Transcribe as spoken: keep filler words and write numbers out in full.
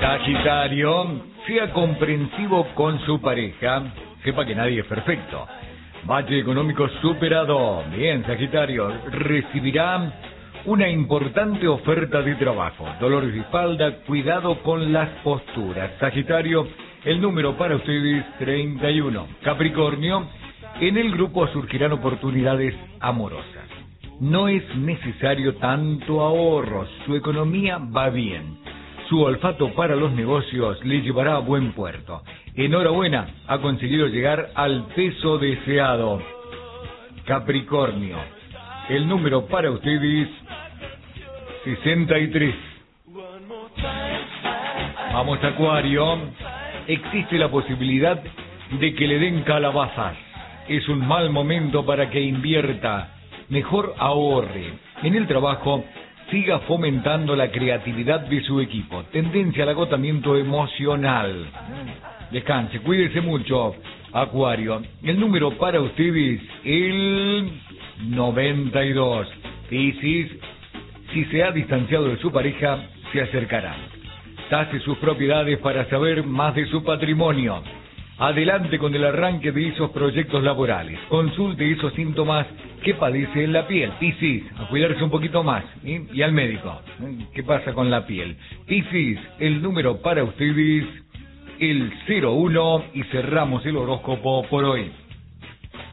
Sagitario, sea comprensivo con su pareja. Sepa que nadie es perfecto. Bache económico superado. Bien, Sagitario, recibirá una importante oferta de trabajo. Dolores de espalda, cuidado con las posturas. Sagitario, el número para ustedes treinta y uno. Capricornio, en el grupo surgirán oportunidades amorosas. No es necesario tanto ahorro, su economía va bien. Su olfato para los negocios le llevará a buen puerto. Enhorabuena, ha conseguido llegar al peso deseado. Capricornio, el número para ustedes sesenta y tres. Vamos, Acuario, existe la posibilidad de que le den calabazas. Es un mal momento para que invierta. Mejor ahorre. En el trabajo, siga fomentando la creatividad de su equipo. Tendencia al agotamiento emocional. Descanse, cuídese mucho, Acuario. El número para ustedes, el noventa y dos. Piscis, si se ha distanciado de su pareja, se acercará. Tase sus propiedades para saber más de su patrimonio. Adelante con el arranque de esos proyectos laborales. Consulte esos síntomas que padece en la piel. Piscis, a cuidarse un poquito más. ¿eh? Y al médico. ¿Qué pasa con la piel? Piscis, el número para ustedes, el cero uno. Y cerramos el horóscopo por hoy.